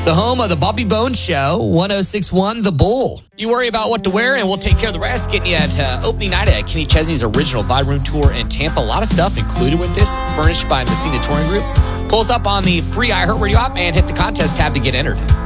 The home of the Bobby Bones Show, 106.1 The Bull. You worry about what to wear, and we'll take care of the rest. Getting you at opening night at Kenny Chesney's original Vibe Room Tour in Tampa. A lot of stuff included with this, furnished by Messina Touring Group. Pull us up on the free iHeartRadio app and hit the contest tab to get entered.